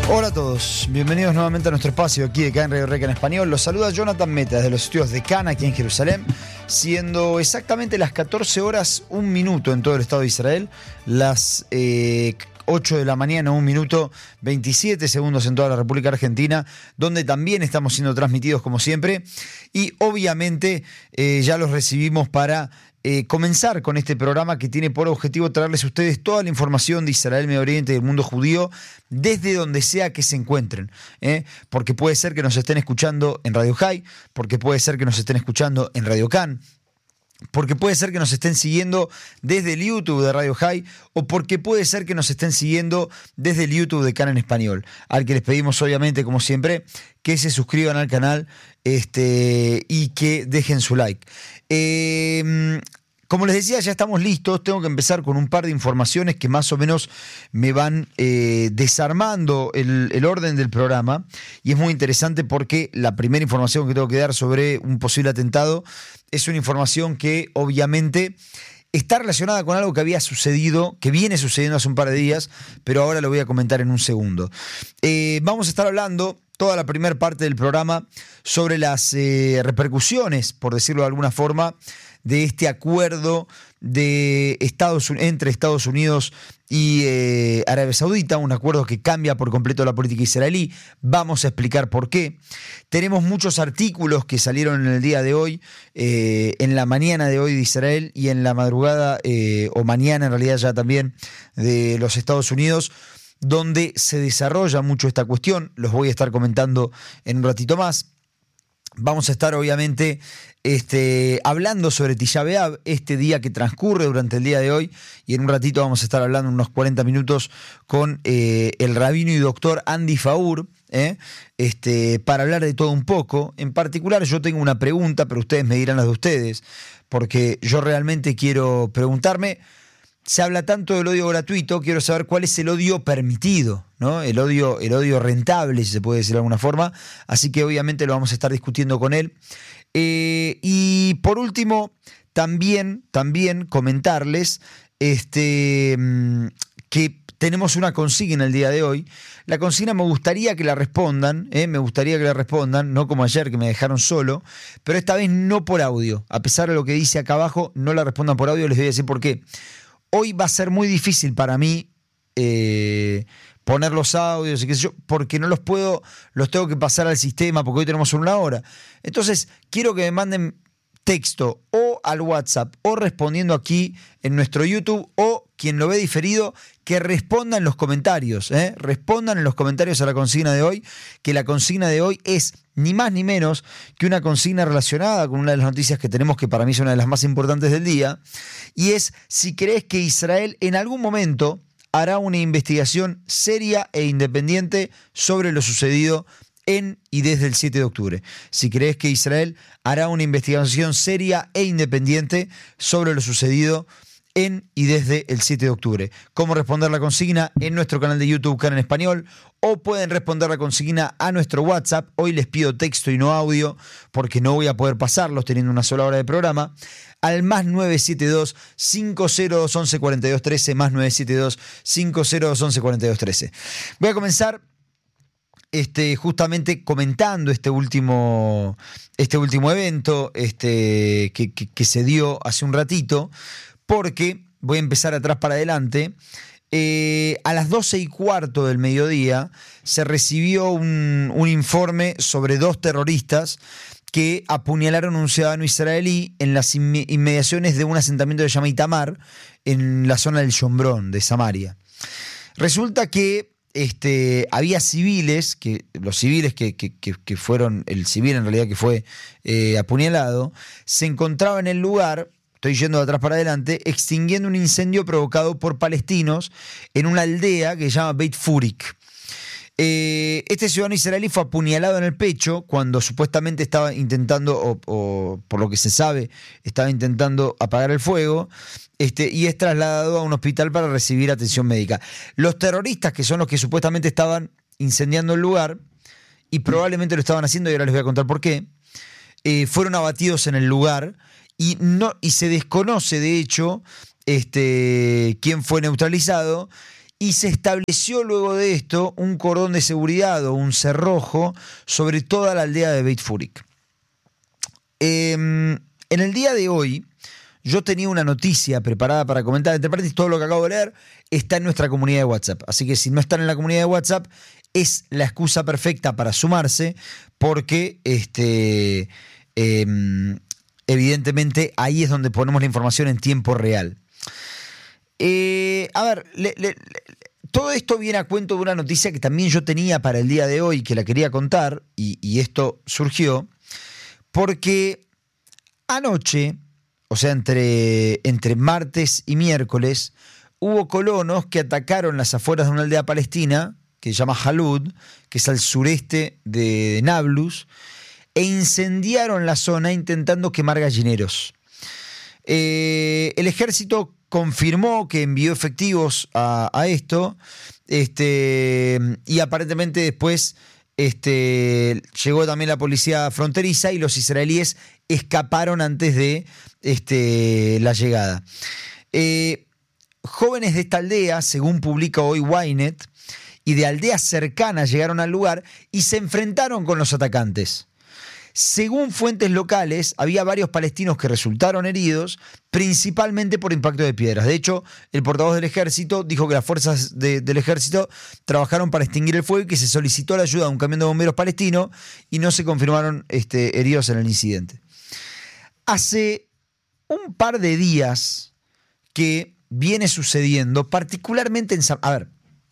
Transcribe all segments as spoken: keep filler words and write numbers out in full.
Hola a todos, bienvenidos nuevamente a nuestro espacio aquí de CAN Radio Reca en español. Los saluda Jonathan Meta desde los estudios de CAN aquí en Jerusalén, siendo exactamente las catorce horas un minuto en todo el Estado de Israel, las eh, ocho de la mañana, un minuto veintisiete segundos en toda la República Argentina, donde también estamos siendo transmitidos como siempre, y obviamente eh, ya los recibimos para Eh, comenzar con este programa que tiene por objetivo traerles a ustedes toda la información de Israel, Medio Oriente y del mundo judío desde donde sea que se encuentren, ¿eh? Porque puede ser que nos estén escuchando en Radio High, porque puede ser que nos estén escuchando en Radio CAN, porque puede ser que nos estén siguiendo desde el YouTube de Radio High, o porque puede ser que nos estén siguiendo desde el YouTube de CAN en español, al que les pedimos obviamente, como siempre, que se suscriban al canal este, y que dejen su like. Eh, como les decía, ya estamos listos. Tengo que empezar con un par de informaciones que más o menos me van eh, desarmando el, el orden del programa, y es muy interesante porque la primera información que tengo que dar sobre un posible atentado es una información que obviamente está relacionada con algo que había sucedido, que viene sucediendo hace un par de días, pero ahora lo voy a comentar en un segundo. Eh, vamos a estar hablando toda la primera parte del programa sobre las eh, repercusiones, por decirlo de alguna forma, de este acuerdo de Estados, entre Estados Unidos y eh, Arabia Saudita, un acuerdo que cambia por completo la política israelí. Vamos a explicar por qué. Tenemos muchos artículos que salieron en el día de hoy, eh, en la mañana de hoy de Israel y en la madrugada, eh, o mañana en realidad ya también, de los Estados Unidos, donde se desarrolla mucho esta cuestión. Los voy a estar comentando en un ratito más. Vamos a estar obviamente este, hablando sobre Tisha B'Av, este día que transcurre durante el día de hoy, y en un ratito vamos a estar hablando unos cuarenta minutos con eh, el rabino y doctor Andy Faur, ¿eh? este, para hablar de todo un poco. En particular yo tengo una pregunta, pero ustedes me dirán las de ustedes, porque yo realmente quiero preguntarme. Se habla tanto del odio gratuito, quiero saber cuál es el odio permitido, ¿no? El odio, el odio rentable, si se puede decir de alguna forma. Así que obviamente lo vamos a estar discutiendo con él. Eh, y por último, también, también comentarles este, que tenemos una consigna el día de hoy. La consigna me gustaría que la respondan, ¿eh? me gustaría que la respondan, no como ayer que me dejaron solo, pero esta vez no por audio. A pesar de lo que dice acá abajo, no la respondan por audio, les voy a decir por qué. Hoy va a ser muy difícil para mí eh, poner los audios y qué sé yo, porque no los puedo, los tengo que pasar al sistema, porque hoy tenemos una hora. Entonces, quiero que me manden texto o al WhatsApp o respondiendo aquí en nuestro YouTube, o quien lo ve diferido, que responda en los comentarios, ¿eh? Respondan en los comentarios a la consigna de hoy, que la consigna de hoy es ni más ni menos que una consigna relacionada con una de las noticias que tenemos, que para mí es una de las más importantes del día, y es si crees que Israel en algún momento hará una investigación seria e independiente sobre lo sucedido en y desde el siete de octubre. Si crees que Israel hará una investigación seria e independiente sobre lo sucedido en y desde el siete de octubre. ¿Cómo responder la consigna? En nuestro canal de YouTube, CAN en español, o pueden responder la consigna a nuestro WhatsApp. Hoy les pido texto y no audio, porque no voy a poder pasarlos teniendo una sola hora de programa, al más nueve siete dos, cinco cero dos, once, cuarenta y dos, trece, más nueve siete dos, cinco cero dos, once, cuarenta y dos, trece. Voy a comenzar Este, justamente comentando este último, este último evento este, que, que, que se dio hace un ratito, porque voy a empezar atrás para adelante. Eh, a las doce y cuarto del mediodía se recibió un, un informe sobre dos terroristas que apuñalaron a un ciudadano israelí en las inmediaciones de un asentamiento que se llama Itamar, en la zona del Shomrón, de Samaria. Resulta que Este, había civiles, que los civiles que, que, que fueron, el civil en realidad que fue eh, apuñalado, se encontraba en el lugar, estoy yendo de atrás para adelante, extinguiendo un incendio provocado por palestinos en una aldea que se llama Beit Furik. Eh, este ciudadano israelí fue apuñalado en el pecho cuando supuestamente estaba intentando, o, o por lo que se sabe, estaba intentando apagar el fuego, este, y es trasladado a un hospital para recibir atención médica. Los terroristas, que son los que supuestamente estaban incendiando el lugar, y probablemente lo estaban haciendo, y ahora les voy a contar por qué, eh, fueron abatidos en el lugar, y, no, y se desconoce, de hecho, este, quién fue neutralizado. y se estableció luego de esto un cordón de seguridad o un cerrojo sobre toda la aldea de Beit Furik. Eh, en el día de hoy, yo tenía una noticia preparada para comentar. Entre paréntesis, todo lo que acabo de leer está en nuestra comunidad de WhatsApp. Así que si no están en la comunidad de WhatsApp, es la excusa perfecta para sumarse, porque este, eh, evidentemente ahí es donde ponemos la información en tiempo real. Eh, a ver, le, le, le, todo esto viene a cuento de una noticia que también yo tenía para el día de hoy, que la quería contar, y, y esto surgió porque anoche, o sea, entre, entre martes y miércoles, hubo colonos que atacaron las afueras de una aldea palestina que se llama Halud, que es al sureste de Nablus, e incendiaron la zona intentando quemar gallineros. Eh, el ejército confirmó que envió efectivos a, a esto, este, y aparentemente después este, llegó también la policía fronteriza y los israelíes escaparon antes de este, la llegada. Eh, jóvenes de esta aldea, según publica hoy Ynet, y de aldeas cercanas llegaron al lugar y se enfrentaron con los atacantes. Según fuentes locales, había varios palestinos que resultaron heridos, principalmente por impacto de piedras. De hecho, el portavoz del ejército dijo que las fuerzas de, del ejército trabajaron para extinguir el fuego y que se solicitó la ayuda a un camión de bomberos palestino y no se confirmaron este, heridos en el incidente. Hace un par de días que viene sucediendo, particularmente en San... A ver,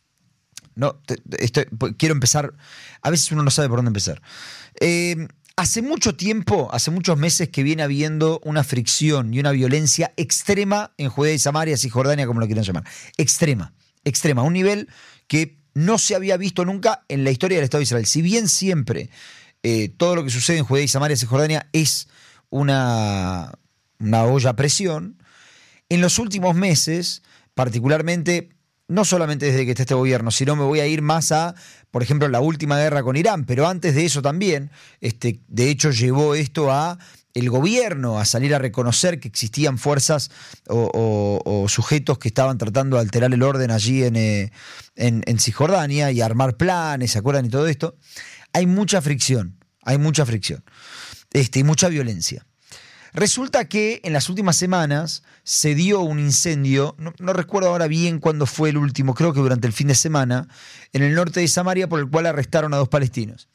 no, te, estoy, quiero empezar... A veces uno no sabe por dónde empezar. Eh... Hace mucho tiempo, hace muchos meses que viene habiendo una fricción y una violencia extrema en Judea y Samaria, Cisjordania, como lo quieran llamar. Extrema, extrema. Un nivel que no se había visto nunca en la historia del Estado de Israel. Si bien siempre eh, todo lo que sucede en Judea y Samaria, Cisjordania, es una, una olla a presión, en los últimos meses, particularmente... No solamente desde que está este gobierno, sino me voy a ir más a, por ejemplo, la última guerra con Irán, pero antes de eso también, este, de hecho llevó esto a el gobierno a salir a reconocer que existían fuerzas o, o, o sujetos que estaban tratando de alterar el orden allí en, eh, en, en Cisjordania y armar planes, ¿se acuerdan? Y todo esto. Hay mucha fricción, hay mucha fricción este, y mucha violencia. Resulta que en las últimas semanas se dio un incendio, no, no recuerdo ahora bien cuándo fue el último, creo que durante el fin de semana, en el norte de Samaria, por el cual arrestaron a dos palestinos.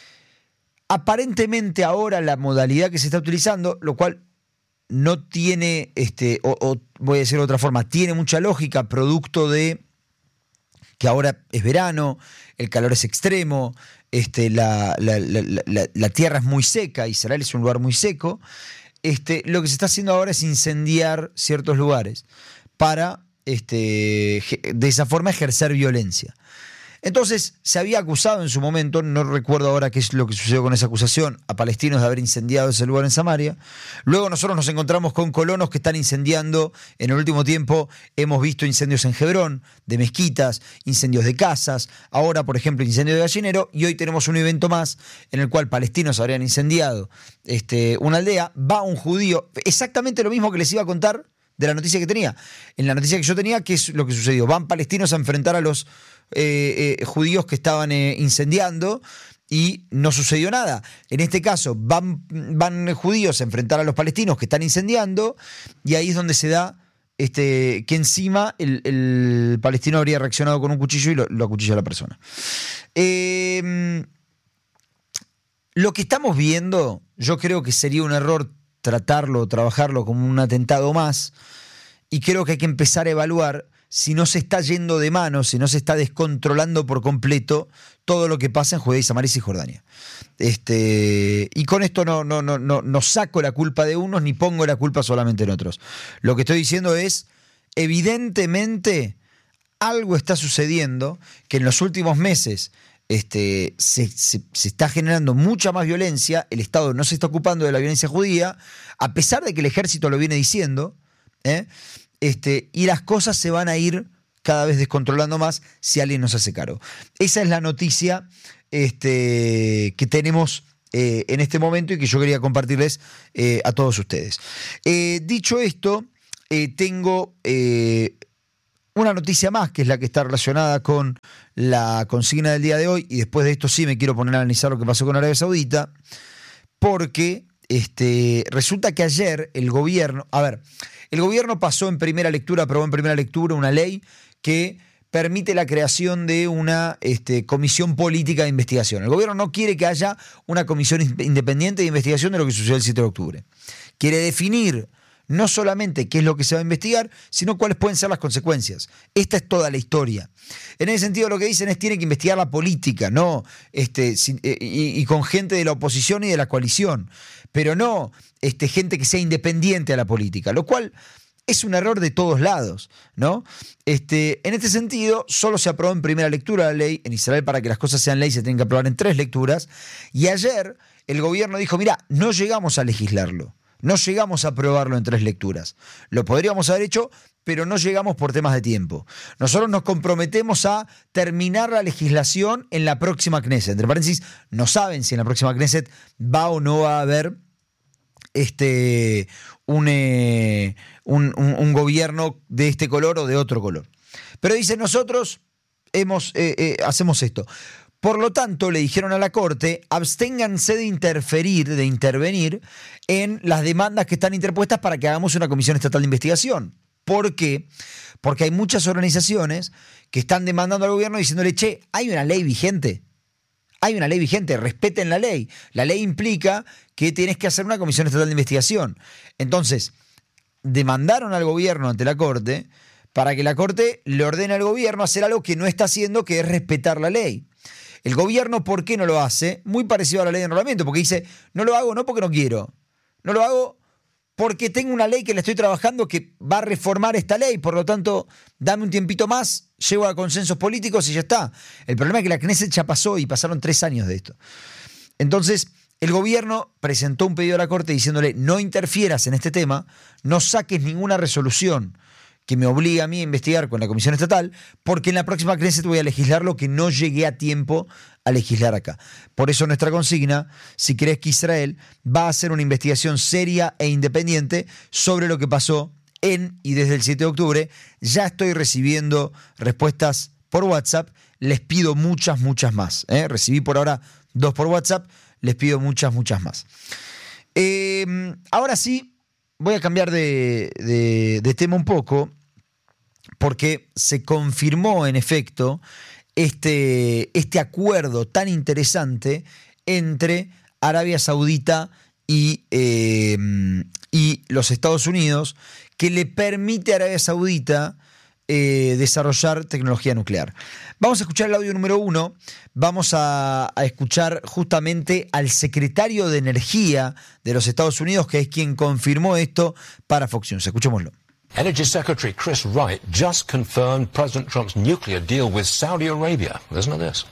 Aparentemente ahora la modalidad que se está utilizando, lo cual no tiene, este, o, o voy a decir de otra forma, tiene mucha lógica, producto de que ahora es verano, el calor es extremo, este, la, la, la, la, la tierra es muy seca, Israel es un lugar muy seco. Este, lo que se está haciendo ahora es incendiar ciertos lugares para, este, de esa forma, ejercer violencia. Entonces, se había acusado en su momento, no recuerdo ahora qué es lo que sucedió con esa acusación, a palestinos de haber incendiado ese lugar en Samaria. Luego nosotros nos encontramos con colonos que están incendiando. En el último tiempo hemos visto incendios en Hebrón, de mezquitas, incendios de casas, ahora, por ejemplo, incendio de gallinero, y hoy tenemos un evento más en el cual palestinos habrían incendiado este, una aldea. Va un judío, exactamente lo mismo que les iba a contar de la noticia que tenía. En la noticia que yo tenía, ¿qué es lo que sucedió? Van palestinos a enfrentar a los eh, eh, judíos que estaban eh, incendiando y no sucedió nada. En este caso, van, van judíos a enfrentar a los palestinos que están incendiando y ahí es donde se da este, que encima el, el palestino habría reaccionado con un cuchillo y lo, lo acuchilla a la persona. Eh, lo que estamos viendo, yo creo que sería un error tratarlo, trabajarlo como un atentado más, y creo que hay que empezar a evaluar si no se está yendo de mano, si no se está descontrolando por completo todo lo que pasa en Judea y Samaria y Cisjordania. Este, y con esto no, no, no, no, no saco la culpa de unos ni pongo la culpa solamente en otros. Lo que estoy diciendo es, evidentemente, algo está sucediendo que en los últimos meses Este, se, se, se está generando mucha más violencia, el Estado no se está ocupando de la violencia judía, a pesar de que el ejército lo viene diciendo, ¿eh? este, y las cosas se van a ir cada vez descontrolando más si alguien nos hace cargo. Esa es la noticia este, que tenemos eh, en este momento y que yo quería compartirles eh, a todos ustedes. Eh, dicho esto, eh, tengo... Eh, una noticia más, que es la que está relacionada con la consigna del día de hoy, y después de esto sí me quiero poner a analizar lo que pasó con Arabia Saudita, porque este, resulta que ayer el gobierno, a ver, el gobierno pasó en primera lectura, aprobó en primera lectura una ley que permite la creación de una este, comisión política de investigación. El gobierno no quiere que haya una comisión independiente de investigación de lo que sucedió el siete de octubre. Quiere definir no solamente qué es lo que se va a investigar, sino cuáles pueden ser las consecuencias. Esta es toda la historia. En ese sentido, lo que dicen es que tiene que investigar la política, ¿no? Este, y, y con gente de la oposición y de la coalición, pero no este, gente que sea independiente a la política, lo cual es un error de todos lados, ¿no? Este, en este sentido, solo se aprobó en primera lectura la ley. En Israel, para que las cosas sean ley, se tienen que aprobar en tres lecturas. Y ayer el gobierno dijo, mira, no llegamos a legislarlo. No llegamos a aprobarlo en tres lecturas. Lo podríamos haber hecho, pero no llegamos por temas de tiempo. Nosotros nos comprometemos a terminar la legislación en la próxima Knesset. Entre paréntesis, no saben si en la próxima Knesset va o no va a haber este, un, eh, un, un, un gobierno de este color o de otro color. Pero dicen, nosotros hemos, eh, eh, hacemos esto. Por lo tanto, le dijeron a la Corte, absténganse de interferir, de intervenir en las demandas que están interpuestas para que hagamos una comisión estatal de investigación. ¿Por qué? Porque hay muchas organizaciones que están demandando al gobierno diciéndole, che, hay una ley vigente. Hay una ley vigente, respeten la ley. La ley implica que tienes que hacer una comisión estatal de investigación. Entonces, demandaron al gobierno ante la Corte para que la Corte le ordene al gobierno hacer algo que no está haciendo, que es respetar la ley. El gobierno, ¿por qué no lo hace? Muy parecido a la ley de enrolamiento, porque dice, no lo hago no porque no quiero, no lo hago porque tengo una ley que la estoy trabajando que va a reformar esta ley, por lo tanto, dame un tiempito más, llego a consensos políticos y ya está. El problema es que la Knesset ya pasó y pasaron tres años de esto. Entonces, el gobierno presentó un pedido a la Corte diciéndole, no interfieras en este tema, no saques ninguna resolución que me obliga a mí a investigar con la Comisión Estatal, porque en la próxima Knesset voy a legislar lo que no llegué a tiempo a legislar acá. Por eso nuestra consigna, si crees que Israel va a hacer una investigación seria e independiente sobre lo que pasó en y desde el siete de octubre, ya estoy recibiendo respuestas por WhatsApp, les pido muchas, muchas más. ¿eh? Recibí por ahora dos por WhatsApp, les pido muchas, muchas más. Eh, ahora sí, voy a cambiar de, de, de tema un poco, porque se confirmó en efecto este, este acuerdo tan interesante entre Arabia Saudita y, eh, y los Estados Unidos, que le permite a Arabia Saudita eh, desarrollar tecnología nuclear. Vamos a escuchar el audio número uno, vamos a, a escuchar justamente al secretario de Energía de los Estados Unidos, que es quien confirmó esto para Fox News. Escuchémoslo. Energy Secretary Chris Wright just confirmed President Trump's nuclear deal with Saudi Arabia. Listen to this.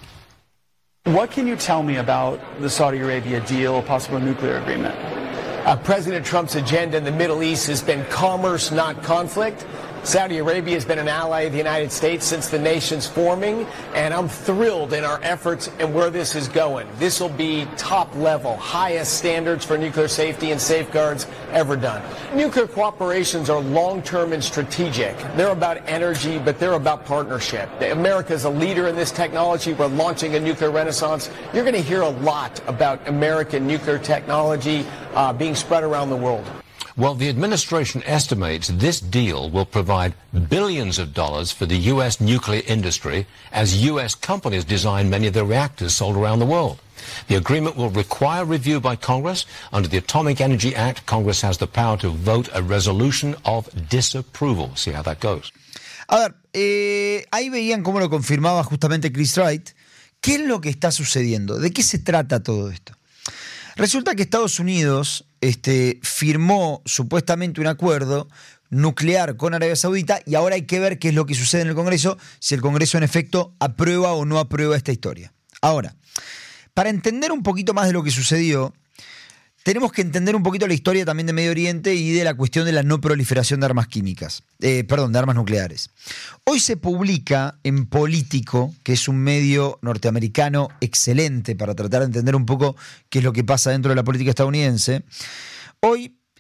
What can you tell me about the Saudi Arabia deal, possible nuclear agreement? Uh, President Trump's agenda in the Middle East has been commerce, not conflict. Saudi Arabia has been an ally of the United States since the nation's forming, and I'm thrilled in our efforts and where this is going. This will be top level, highest standards for nuclear safety and safeguards ever done. Nuclear cooperations are long-term and strategic. They're about energy, but they're about partnership. America is a leader in this technology. We're launching a nuclear renaissance. You're going to hear a lot about American nuclear technology uh, being spread around the world. Well, the administration estimates this deal will provide billions of dollars for the U S nuclear industry as U S companies design many of their reactors sold around the world. The agreement will require review by Congress. Under the Atomic Energy Act, Congress has the power to vote a resolution of disapproval. See how that goes. A ver, eh, ahí veían cómo lo confirmaba justamente Chris Wright. ¿Qué es lo que está sucediendo? ¿De qué se trata todo esto? Resulta que Estados Unidos este, firmó supuestamente un acuerdo nuclear con Arabia Saudita y ahora hay que ver qué es lo que sucede en el Congreso, si el Congreso en efecto aprueba o no aprueba esta historia. Ahora, para entender un poquito más de lo que sucedió, tenemos que entender un poquito la historia también de Medio Oriente y de la cuestión de la no proliferación de armas químicas, eh, perdón, de armas nucleares. Hoy se publica en Político, que es un medio norteamericano excelente para tratar de entender un poco qué es lo que pasa dentro de la política estadounidense. Hoy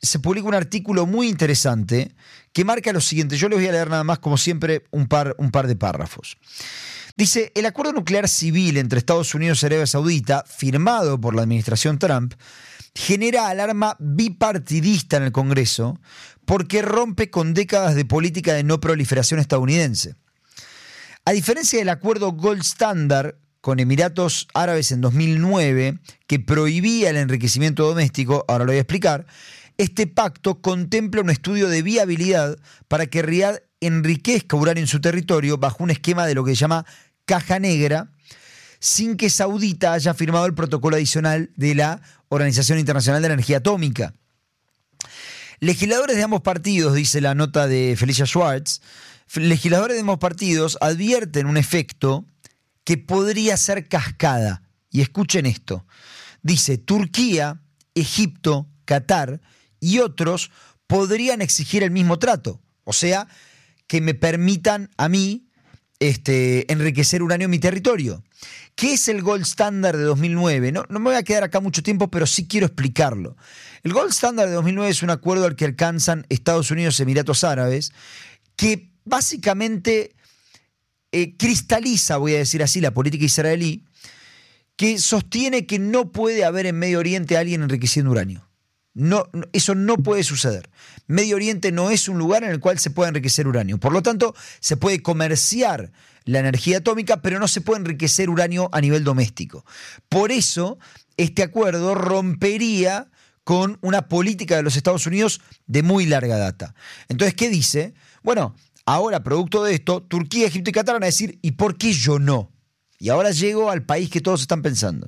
se publica un artículo muy interesante que marca lo siguiente. Yo les voy a leer nada más, como siempre, un par, un par de párrafos. Dice, el acuerdo nuclear civil entre Estados Unidos y Arabia Saudita, firmado por la administración Trump, genera alarma bipartidista en el Congreso porque rompe con décadas de política de no proliferación estadounidense. A diferencia del acuerdo Gold Standard con Emiratos Árabes en dos mil nueve, que prohibía el enriquecimiento doméstico, ahora lo voy a explicar, este pacto contempla un estudio de viabilidad para que Riad enriquezca uranio en su territorio bajo un esquema de lo que se llama caja negra, sin que Saudita haya firmado el protocolo adicional de la Organización Internacional de Energía Atómica. Legisladores de ambos partidos, dice la nota de Felicia Schwartz, legisladores de ambos partidos advierten un efecto que podría ser cascada. Y escuchen esto. Dice, Turquía, Egipto, Qatar y otros podrían exigir el mismo trato. O sea, que me permitan a mí este, enriquecer uranio en mi territorio. ¿Qué es el Gold Standard de dos mil nueve? No, no me voy a quedar acá mucho tiempo, pero sí quiero explicarlo. El Gold Standard de dos mil nueve es un acuerdo al que alcanzan Estados Unidos y Emiratos Árabes que básicamente eh, cristaliza, voy a decir así, la política israelí, que sostiene que no puede haber en Medio Oriente alguien enriqueciendo uranio. No, eso no puede suceder. Medio Oriente no es un lugar en el cual se pueda enriquecer uranio. Por lo tanto, se puede comerciar la energía atómica, pero no se puede enriquecer uranio a nivel doméstico. Por eso, este acuerdo rompería con una política de los Estados Unidos de muy larga data. Entonces, ¿qué dice? Bueno, ahora, producto de esto, Turquía, Egipto y Qatar van a decir, ¿y por qué yo no? Y ahora llego al país que todos están pensando.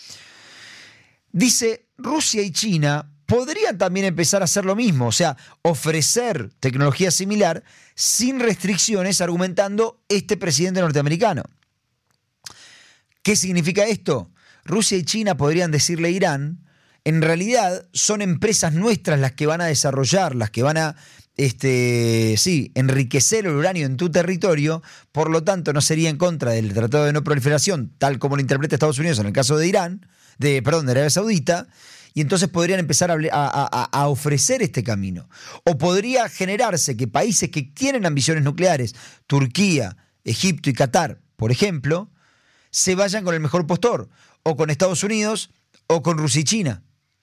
Dice, Rusia y China podrían también empezar a hacer lo mismo, o sea, ofrecer tecnología similar sin restricciones, argumentando este presidente norteamericano. ¿Qué significa esto? Rusia y China podrían decirle a Irán, en realidad son empresas nuestras las que van a desarrollar, las que van a este, sí, enriquecer el uranio en tu territorio, por lo tanto no sería en contra del Tratado de No Proliferación, tal como lo interpreta Estados Unidos en el caso de Irán, de, perdón, de Arabia Saudita, y entonces podrían empezar a, a, a ofrecer este camino. O podría generarse que países que tienen ambiciones nucleares, Turquía, Egipto y Qatar, por ejemplo, se vayan con el mejor postor, o con Estados Unidos, o con Rusia y China.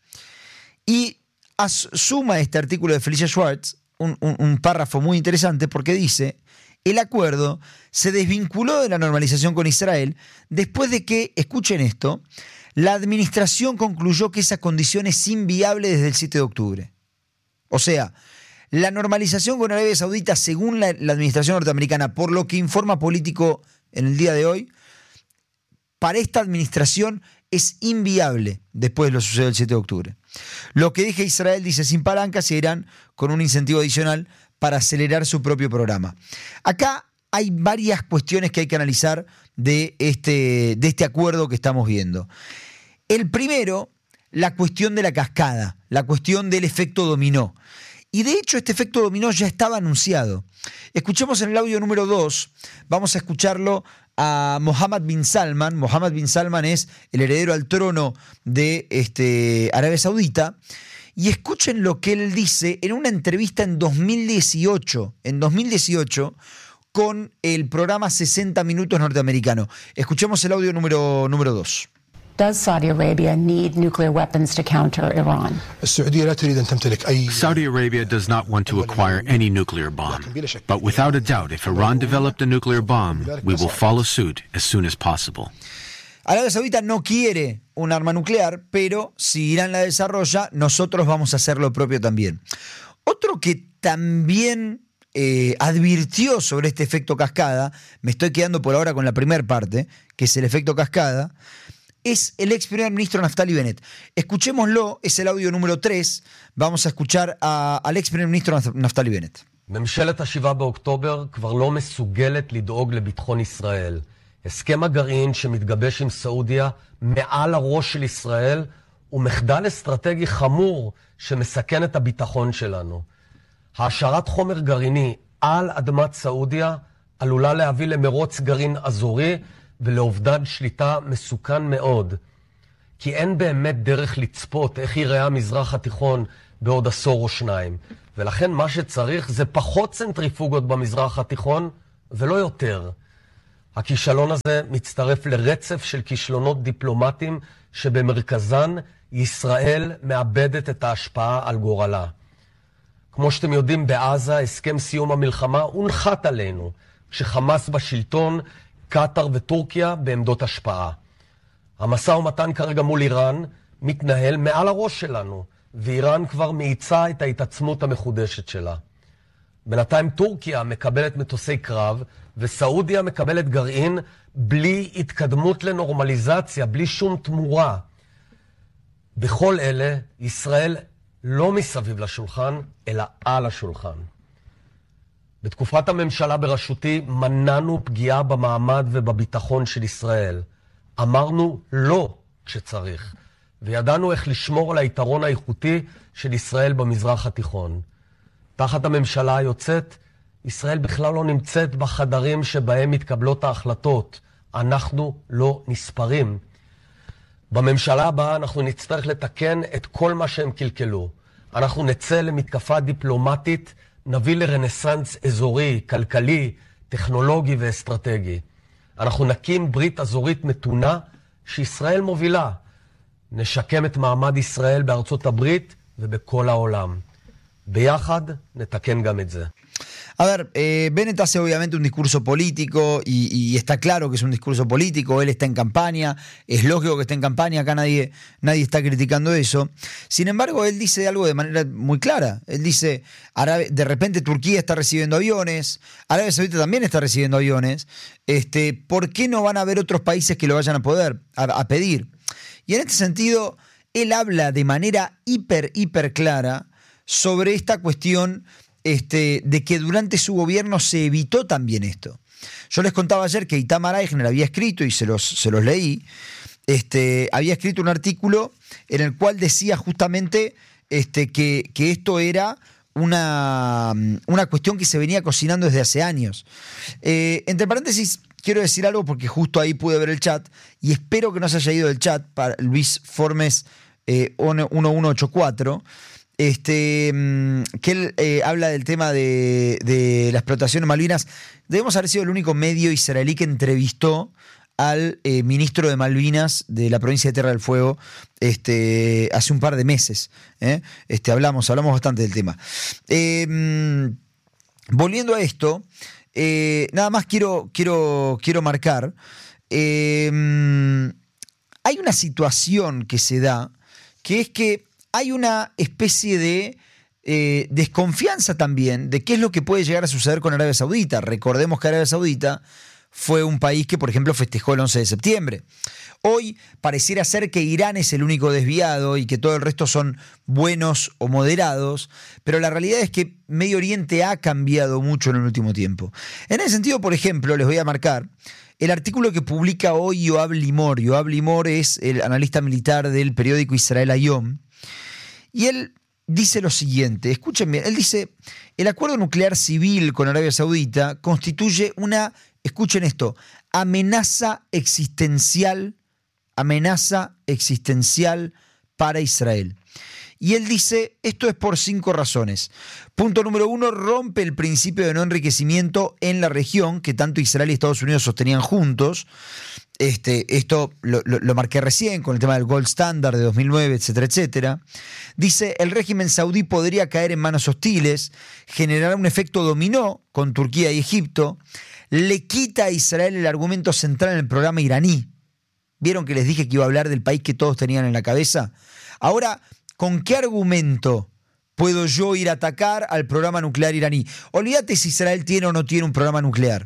Y as, suma este artículo de Felicia Schwartz un, un, un párrafo muy interesante porque dice, el acuerdo se desvinculó de la normalización con Israel después de que, escuchen esto, la administración concluyó que esa condición es inviable desde el siete de octubre. O sea, la normalización con Arabia Saudita, según la, la administración norteamericana, por lo que informa Político en el día de hoy, para esta administración es inviable después de lo sucedido el siete de octubre. Lo que deja Israel, dice, sin palancas, y Irán con un incentivo adicional para acelerar su propio programa. Acá hay varias cuestiones que hay que analizar de este, de este acuerdo que estamos viendo. El primero, la cuestión de la cascada, la cuestión del efecto dominó. Y de hecho este efecto dominó ya estaba anunciado. Escuchemos en el audio número dos, vamos a escucharlo a Mohammed bin Salman. Mohammed bin Salman es el heredero al trono de este, Arabia Saudita. Y escuchen lo que él dice en una entrevista en dos mil dieciocho, en dos mil dieciocho, con el programa sesenta minutos norteamericano. Escuchemos el audio número número dos. Does Saudi Arabia need nuclear weapons to counter Iran? Saudi Arabia does not want to acquire any nuclear bomb. But without a doubt, if Iran developed a nuclear bomb, we will follow suit as soon as possible. Arabia Saudita no quiere un arma nuclear, pero si Irán la desarrolla, nosotros vamos a hacer lo propio también. Otro que también eh, advirtió sobre este efecto cascada, me estoy quedando por ahora con la primera parte, que es el efecto cascada, es el ex primer ministro Naftali Bennett. Escuchémoslo, es el audio número tres. Vamos a escuchar a, al ex primer ministro Naftali Bennett. ממשלת השבעה באוקטובר כבר לא מסוגלת לדאוג לביטחון ישראל. הסכם הגרעין שמתגבש עם סעודיה מעל הראש של ישראל הוא מחדל אסטרטגי חמור שמסכן את הביטחון שלנו. העשרת חומר גרעיני על אדמת סעודיה עלולה להביא למרוץ גרעין אזורי ולאובדן שליטה מסוכן מאוד. כי אין באמת דרך לצפות איך ייראה המזרח התיכון בעוד עשור או שניים. ולכן מה שצריך זה פחות צנטריפוגות במזרח התיכון ולא יותר. הכישלון הזה מצטרף לרצף של כישלונות דיפלומטיים שבמרכזן ישראל מאבדת את ההשפעה על גורלה. כמו שאתם יודעים, בעזה הסכם סיום המלחמה הונחת עלינו, כשחמאס בשלטון, קטר וטורקיה בעמדות השפעה. המשא ומתן כרגע מול איראן מתנהל מעל הראש שלנו, ואיראן כבר מאיצה את ההתעצמות המחודשת שלה. בינתיים טורקיה מקבלת מטוסי קרב, וסעודיה מקבלת גרעין בלי התקדמות לנורמליזציה, בלי שום תמורה. בכל אלה, ישראל לא מסביב לשולחן, אלא על השולחן. בתקופת הממשלה בראשותי מנענו פגיעה במעמד ובביטחון של ישראל. אמרנו לא כשצריך, וידענו איך לשמור על היתרון האיכותי של ישראל במזרח התיכון. תחת הממשלה היוצאת, ישראל בכלל לא נמצאת בחדרים שבהם מתקבלות ההחלטות. אנחנו לא נספרים. בממשלה הבאה אנחנו נצטרך לתקן את כל מה שהם קלקלו. אנחנו נצא למתקפה דיפלומטית, נביא לרנסנס אזורי, כלכלי, טכנולוגי ואסטרטגי. אנחנו נקים ברית אזורית מתונה שישראל מובילה. נשקם את מעמד ישראל בארצות הברית ובכל העולם. ביחד נתקן גם את זה. A ver, eh, Bennett hace obviamente un discurso político y, y está claro que es un discurso político, él está en campaña, es lógico que esté en campaña, acá nadie, nadie está criticando eso. Sin embargo, él dice algo de manera muy clara. Él dice, Arabia, de repente Turquía está recibiendo aviones, Arabia Saudita también está recibiendo aviones, este, ¿por qué no van a haber otros países que lo vayan a poder, a, a pedir? Y en este sentido, él habla de manera hiper, hiper clara sobre esta cuestión Este, de que durante su gobierno se evitó también esto. Yo les contaba ayer que Itamar Eichner había escrito, y se los, se los leí, este, había escrito un artículo en el cual decía justamente este, que, que esto era una, una cuestión que se venía cocinando desde hace años. Eh, entre paréntesis, quiero decir algo porque justo ahí pude ver el chat, y espero que no se haya ido del chat para Luis Formes eh, uno uno ocho cuatro. Este, que él eh, habla del tema de, de la explotación en Malvinas. Debemos haber sido el único medio israelí que entrevistó al eh, ministro de Malvinas de la provincia de Tierra del Fuego este, hace un par de meses. ¿eh? Este, hablamos, hablamos bastante del tema. Eh, volviendo a esto, eh, nada más quiero, quiero, quiero marcar. Eh, hay una situación que se da, que es que hay una especie de eh, desconfianza también de qué es lo que puede llegar a suceder con Arabia Saudita. Recordemos que Arabia Saudita fue un país que, por ejemplo, festejó el once de septiembre. Hoy pareciera ser que Irán es el único desviado y que todo el resto son buenos o moderados, pero la realidad es que Medio Oriente ha cambiado mucho en el último tiempo. En ese sentido, por ejemplo, les voy a marcar el artículo que publica hoy Yoav Limor. Yoav Limor es el analista militar del periódico Israel Hayom. Y él dice lo siguiente, escuchen bien, él dice, el acuerdo nuclear civil con Arabia Saudita constituye una, escuchen esto, amenaza existencial, amenaza existencial para Israel. Y él dice, esto es por cinco razones. Punto número uno, rompe el principio de no enriquecimiento en la región que tanto Israel y Estados Unidos sostenían juntos. Este, esto lo, lo, lo marqué recién con el tema del Gold Standard de dos mil nueve, etcétera, etcétera. Dice, el régimen saudí podría caer en manos hostiles, generar un efecto dominó con Turquía y Egipto, le quita a Israel el argumento central en el programa iraní. ¿Vieron que les dije que iba a hablar del país que todos tenían en la cabeza? Ahora, ¿con qué argumento puedo yo ir a atacar al programa nuclear iraní? Olvídate si Israel tiene o no tiene un programa nuclear,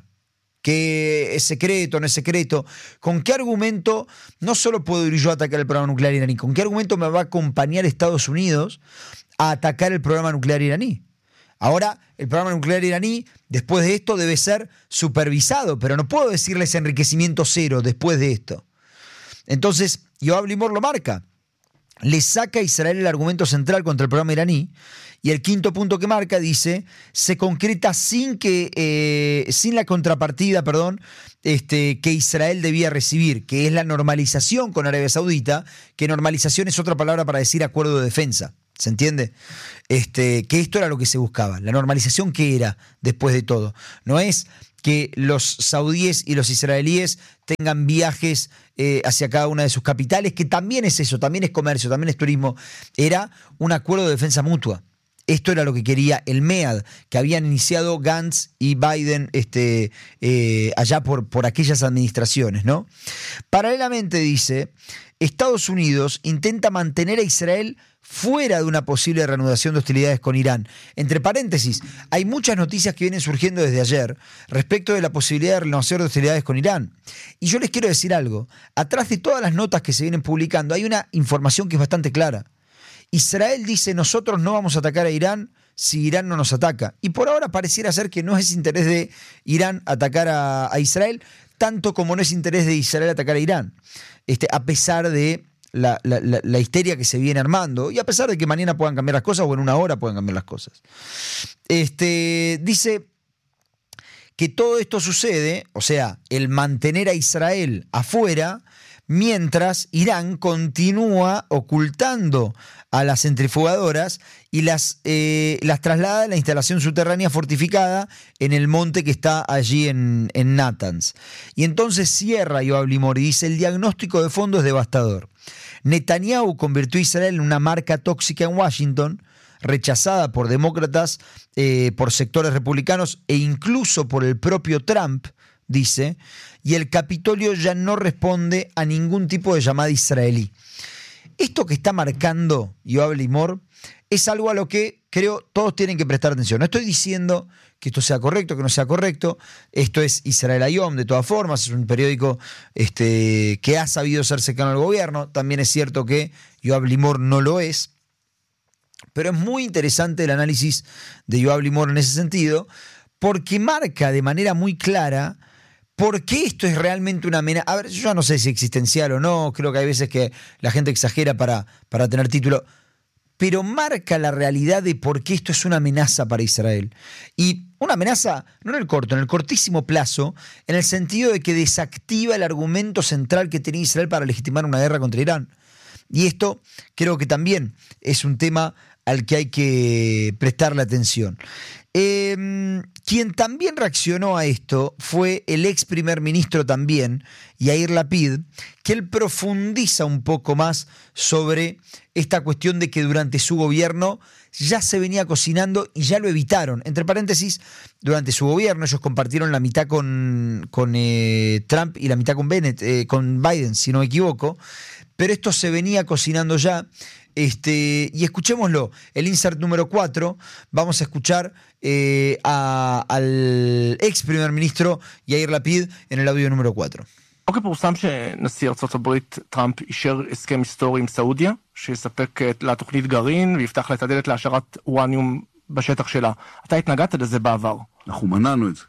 que es secreto, no es secreto. ¿Con qué argumento no solo puedo ir yo a atacar el programa nuclear iraní? ¿Con qué argumento me va a acompañar Estados Unidos a atacar el programa nuclear iraní? Ahora, el programa nuclear iraní, después de esto, debe ser supervisado, pero no puedo decirles enriquecimiento cero después de esto. Entonces, Yoav Limor lo marca. Le saca a Israel el argumento central contra el programa iraní, y el quinto punto que marca dice, se concreta sin que eh, sin la contrapartida, perdón, este, que Israel debía recibir, que es la normalización con Arabia Saudita, que normalización es otra palabra para decir acuerdo de defensa. ¿Se entiende? Este, que esto era lo que se buscaba. La normalización, ¿qué era después de todo? No es que los saudíes y los israelíes tengan viajes eh, hacia cada una de sus capitales, que también es eso, también es comercio, también es turismo. Era un acuerdo de defensa mutua. Esto era lo que quería el MEAD, que habían iniciado Gantz y Biden este, eh, allá por, por aquellas administraciones, ¿no? Paralelamente, dice, Estados Unidos intenta mantener a Israel fuera de una posible reanudación de hostilidades con Irán. Entre paréntesis, hay muchas noticias que vienen surgiendo desde ayer respecto de la posibilidad de reanudación de hostilidades con Irán. Y yo les quiero decir algo. Atrás de todas las notas que se vienen publicando hay una información que es bastante clara. Israel dice, nosotros no vamos a atacar a Irán si Irán no nos ataca. Y por ahora pareciera ser que no es interés de Irán atacar a, a Israel, tanto como no es interés de Israel atacar a Irán. Este, a pesar de la, la, la, la histeria que se viene armando, y a pesar de que mañana puedan cambiar las cosas o en una hora puedan cambiar las cosas. Este, dice que todo esto sucede, o sea, el mantener a Israel afuera, mientras Irán continúa ocultando a las centrifugadoras y las, eh, las traslada a la instalación subterránea fortificada en el monte que está allí en, en Natanz. Y entonces cierra Yoav Limor y dice, el diagnóstico de fondo es devastador. Netanyahu convirtió a Israel en una marca tóxica en Washington, rechazada por demócratas, eh, por sectores republicanos e incluso por el propio Trump, dice, y el Capitolio ya no responde a ningún tipo de llamada israelí. Esto que está marcando Yoav Limor es algo a lo que creo todos tienen que prestar atención. No estoy diciendo que esto sea correcto, que no sea correcto. Esto es Israel Hayom, de todas formas, es un periódico este, que ha sabido ser cercano al gobierno. También es cierto que Yoav Limor no lo es. Pero es muy interesante el análisis de Yoav Limor en ese sentido, porque marca de manera muy clara por qué esto es realmente una amenaza. A ver, yo ya no sé si existencial o no, creo que hay veces que la gente exagera para, para tener título, pero marca la realidad de por qué esto es una amenaza para Israel. Y una amenaza, no en el corto, en el cortísimo plazo, en el sentido de que desactiva el argumento central que tenía Israel para legitimar una guerra contra Irán. Y esto creo que también es un tema al que hay que prestarle atención. Eh, quien también reaccionó a esto fue el ex primer ministro también, Yair Lapid, que él profundiza un poco más sobre esta cuestión de que durante su gobierno ya se venía cocinando y ya lo evitaron. Entre paréntesis, durante su gobierno ellos compartieron la mitad con, con eh, Trump y la mitad con Bennett, eh, con Biden, si no me equivoco, pero esto se venía cocinando ya. Este, y escuchémoslo, el insert número cuatro, vamos a escuchar eh, a, al ex primer ministro Yair Lapid en el audio número cuatro. אוקיי, פורסם שנשיא ארצות הברית טראמפ אישר הסכם היסטורי עם סעודיה, שיספק לה תוכנית גרעין ויפתח לה את הדלת להשארת אורניום בשטח שלה. אתה התנגדת לזה בעבר. אנחנו מנענו את זה.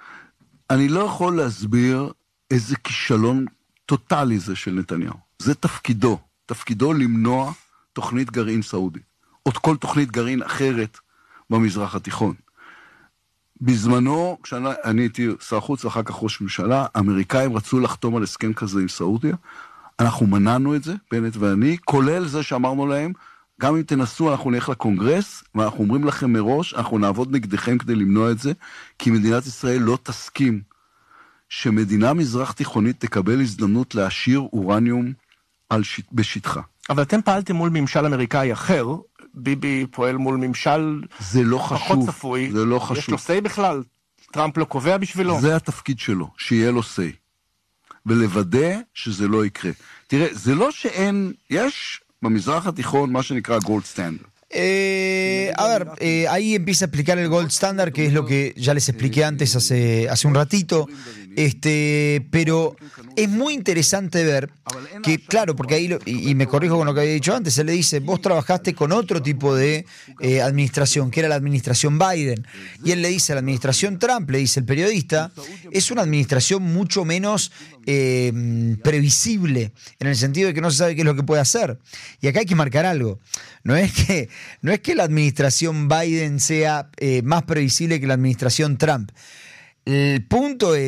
אני לא יכול להסביר איזה כישלון טוטלי זה של נתניהו. זה תפקידו, תפקידו למנוע תוכנית גרעין סעודי, או כל תוכנית גרעין אחרת במזרח התיכון. בזמנו, כשאני הייתי שר חוץ ואחר כך ראש ממשלה, האמריקאים רצו לחתום על הסכם כזה עם סעודיה, אנחנו מנענו את זה, בנט ואני, כולל זה שאמרנו להם, גם אם תנסו אנחנו נלך לקונגרס, ואנחנו אומרים לכם מראש, אנחנו נעבוד נגדכם כדי למנוע את זה, כי מדינת ישראל לא תסכים שמדינה מזרח תיכונית תקבל הזדמנות להשאיר אורניום על ש... בשטחה. אבל אתם פעלתם מול ממשל אמריקאי אחר, ביבי פועל מול ממשל זה לא חשוב, פחות צפוי. זה לא חשוב. יש לו סי בכלל? טראמפ לא קובע בשבילו? זה התפקיד שלו, שיהיה לו סי. ולוודא שזה לא יקרה. תראה, זה לא שאין, יש במזרח התיכון מה שנקרא גולד סטנדרט. Eh, a ver, eh, ahí empieza a explicar el Gold Standard, que es lo que ya les expliqué antes hace, hace un ratito. Este, pero es muy interesante ver que, claro, porque ahí, lo, y, y me corrijo con lo que había dicho antes, se le dice, vos trabajaste con otro tipo de eh, administración, que era la administración Biden. Y él le dice a la administración Trump, le dice el periodista, es una administración mucho menos eh, previsible, en el sentido de que no se sabe qué es lo que puede hacer. Y acá hay que marcar algo. No es que, no es que la administración Biden sea eh, más previsible que la administración Trump. El punto es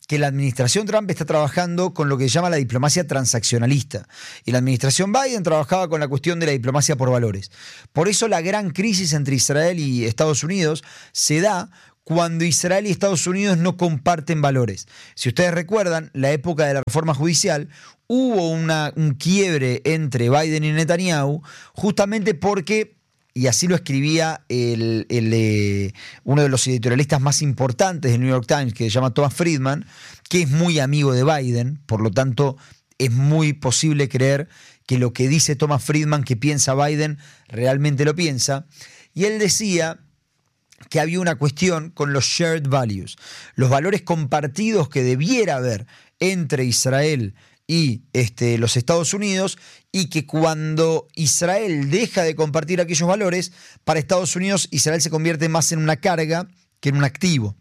que la administración Trump está trabajando con lo que se llama la diplomacia transaccionalista. Y la administración Biden trabajaba con la cuestión de la diplomacia por valores. Por eso la gran crisis entre Israel y Estados Unidos se da cuando Israel y Estados Unidos no comparten valores. Si ustedes recuerdan, la época de la reforma judicial, hubo una, un quiebre entre Biden y Netanyahu, justamente porque, y así lo escribía el, el, eh, uno de los editorialistas más importantes del New York Times, que se llama Thomas Friedman, que es muy amigo de Biden, por lo tanto es muy posible creer que lo que dice Thomas Friedman que piensa Biden, realmente lo piensa. Y él decía que había una cuestión con los shared values, los valores compartidos que debiera haber entre Israel y este, los Estados Unidos, y que cuando Israel deja de compartir aquellos valores, para Estados Unidos Israel se convierte más en una carga que en un activo.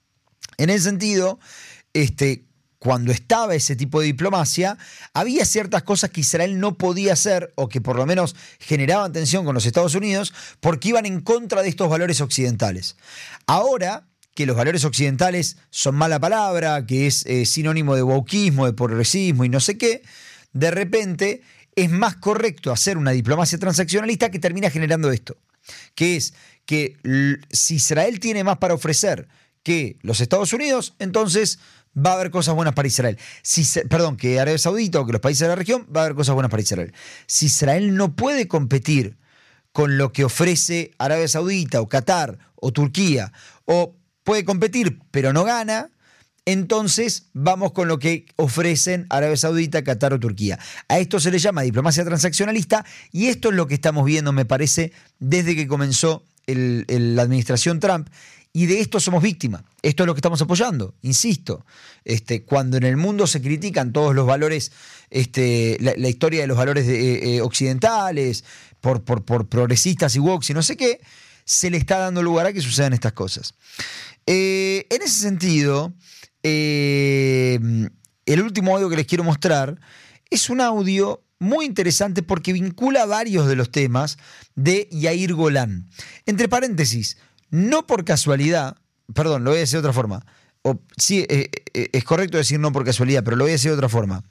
En ese sentido, este, cuando estaba ese tipo de diplomacia, había ciertas cosas que Israel no podía hacer, o que por lo menos generaban tensión con los Estados Unidos, porque iban en contra de estos valores occidentales. Ahora que los valores occidentales son mala palabra, que es eh, sinónimo de wokismo, de progresismo y no sé qué, de repente es más correcto hacer una diplomacia transaccionalista que termina generando esto, que es que l- si Israel tiene más para ofrecer que los Estados Unidos, entonces va a haber cosas buenas para Israel. Si se, perdón, que Arabia Saudita o que los países de la región, va a haber cosas buenas para Israel. Si Israel no puede competir con lo que ofrece Arabia Saudita o Qatar o Turquía, o puede competir pero no gana, entonces vamos con lo que ofrecen Arabia Saudita, Qatar o Turquía. A esto se le llama diplomacia transaccionalista, y esto es lo que estamos viendo, me parece, desde que comenzó el, el, la administración Trump. Y de esto somos víctimas. Esto es lo que estamos apoyando, insisto. Este, cuando en el mundo se critican todos los valores, este, la, la historia de los valores de, eh, occidentales, por, por, por progresistas y woke y no sé qué, se le está dando lugar a que sucedan estas cosas. Eh, en ese sentido, eh, el último audio que les quiero mostrar es un audio muy interesante porque vincula varios de los temas de Yair Golan. Entre paréntesis, no por casualidad, perdón, lo voy a decir de otra forma. O, sí, eh, eh, es correcto decir no por casualidad, pero lo voy a decir de otra forma.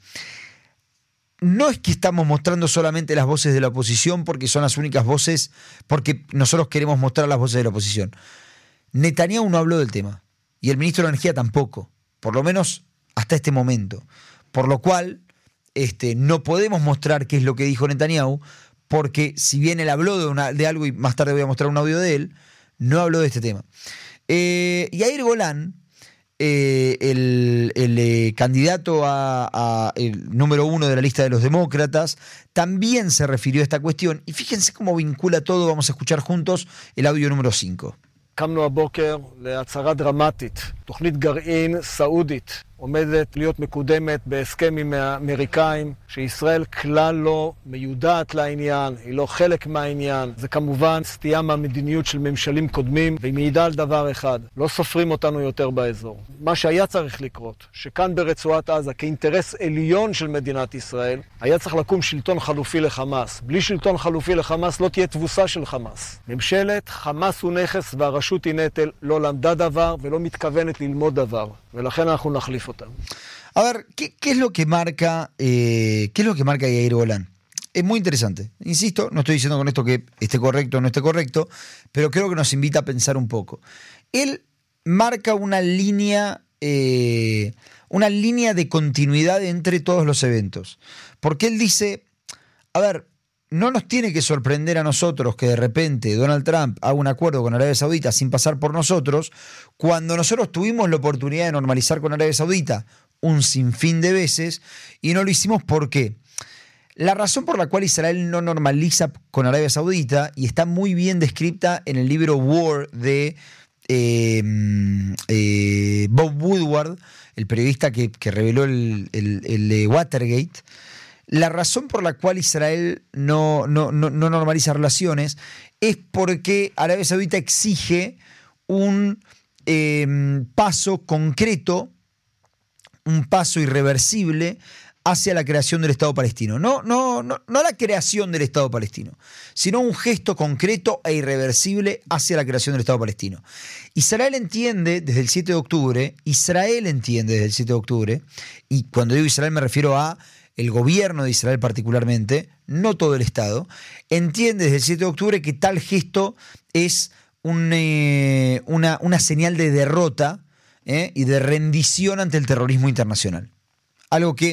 No es que estamos mostrando solamente las voces de la oposición porque son las únicas voces, porque nosotros queremos mostrar las voces de la oposición. Netanyahu no habló del tema, y el ministro de Energía tampoco, por lo menos hasta este momento. Por lo cual, este, no podemos mostrar qué es lo que dijo Netanyahu, porque si bien él habló de, una, de algo, y más tarde voy a mostrar un audio de él, no habló de este tema. Eh, Yair Golan, eh, el, el eh, candidato a, a el número uno de la lista de los demócratas, también se refirió a esta cuestión, y fíjense cómo vincula todo. Vamos a escuchar juntos el audio número cinco. קמנו הבוקר להצהרה דרמטית, תוכנית גרעין סעודית עומדת להיות מקודמת בהסכם עם האמריקאים, שישראל כלל לא מיודעת לעניין, היא לא חלק מהעניין. זה כמובן סטייה מהמדיניות של ממשלים קודמים, והיא מעידה על דבר אחד, לא סופרים אותנו יותר באזור. מה שהיה צריך לקרות, שכאן ברצועת עזה, כאינטרס עליון של מדינת ישראל, היה צריך לקום שלטון חלופי לחמאס. בלי שלטון חלופי לחמאס לא תהיה תבוסה של חמאס. ממשלת חמאס הוא נכס והרשות היא נטל, לא למדה דבר ולא מתכוונת ללמוד דבר. ולכן אנחנו נחליף אותם. A ver, ¿qué, qué es lo que marca eh, qué es lo que marca Yair Golan? Es muy interesante. Insisto, no estoy diciendo con esto que esté correcto o no esté correcto, pero creo que nos invita a pensar un poco. Él marca una línea, eh, una línea de continuidad entre todos los eventos. Porque él dice, a ver, no nos tiene que sorprender a nosotros que de repente Donald Trump haga un acuerdo con Arabia Saudita sin pasar por nosotros, cuando nosotros tuvimos la oportunidad de normalizar con Arabia Saudita un sinfín de veces, y no lo hicimos. ¿Por qué? La razón por la cual Israel no normaliza con Arabia Saudita, y está muy bien descrita en el libro War de eh, eh, Bob Woodward, el periodista que, que reveló el, el, el, el Watergate. La razón por la cual Israel no, no, no, no normaliza relaciones es porque Arabia Saudita exige un eh, paso concreto, un paso irreversible hacia la creación del Estado palestino. No, no, no, no la creación del Estado palestino, sino un gesto concreto e irreversible hacia la creación del Estado palestino. Israel entiende desde el siete de octubre, Israel entiende desde el siete de octubre, y cuando digo Israel me refiero a el gobierno de Israel particularmente, no todo el Estado, entiende desde el siete de octubre que tal gesto es un, eh, una, una señal de derrota eh, y de rendición ante el terrorismo internacional. Algo que